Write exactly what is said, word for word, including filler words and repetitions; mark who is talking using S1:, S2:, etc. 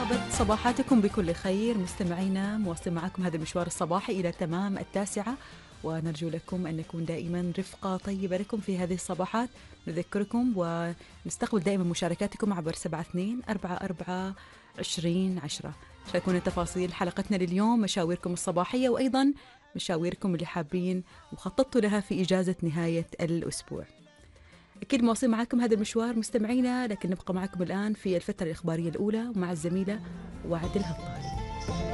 S1: طابت صباحاتكم بكل خير مستمعينا، مواصل معكم هذا المشوار الصباحي إلى تمام التاسعة، ونرجو لكم أن نكون دائما رفقة طيبة لكم في هذه الصباحات. نذكركم ونستقبل دائما مشاركاتكم عبر سبعة اثنين أربعة أربعة عشرين عشرة. شاركونا تفاصيل حلقتنا لليوم، مشاويركم الصباحية، وأيضا مشاويركم اللي حابين وخططتوا لها في إجازة نهاية الأسبوع. أكيد مواصل معكم هذا المشوار مستمعينا، لكن نبقى معكم الآن في الفترة الإخبارية الأولى مع الزميلة وعد الهضاري.